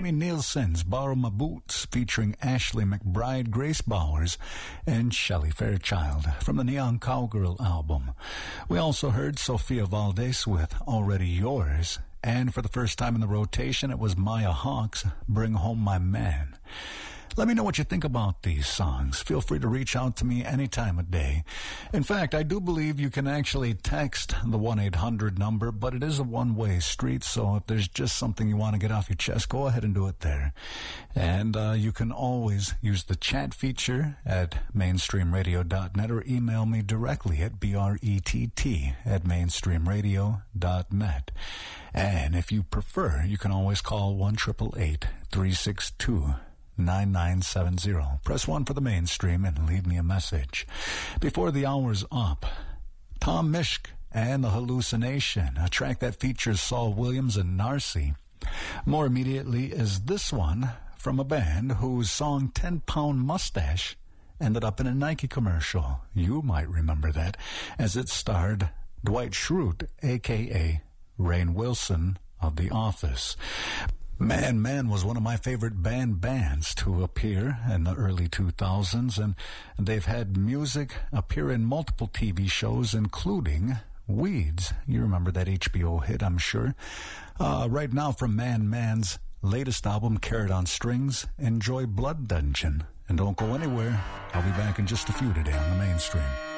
Tommy Nielsen's Borrow My Boots, featuring Ashley McBryde, Grace Bowers, and Shelley Fairchild from the Neon Cowgirl album. We also heard Sofia Valdez with Already Yours, and for the first time in the rotation, it was Maya Hawke's Bring Home My Man. Let me know what you think about these songs. Feel free to reach out to me any time of day. In fact, I do believe you can actually text the 1-800 number, but it is a one-way street, so if there's just something you want to get off your chest, go ahead and do it there. And you can always use the chat feature at mainstreamradio.net or email me directly at brett@mainstreamradio.net. And if you prefer, you can always call 1-888-362-9970. Press 1 for the mainstream and leave me a message. Before the hour's up, Tom Mishk and The Hallucination, a track that features Saul Williams and Narcy. More immediately is this one from a band whose song 10 Pound Mustache ended up in a Nike commercial. You might remember that, as it starred Dwight Schrute, a.k.a. Rainn Wilson of The Office. Man was one of my favorite bands to appear in the early 2000s, and they've had music appear in multiple TV shows, including Weeds. You remember that HBO hit, I'm sure. Right now from Man's latest album, Carrot on Strings, enjoy Blood Dungeon. And don't go anywhere. I'll be back in just a few today on the Mainstream.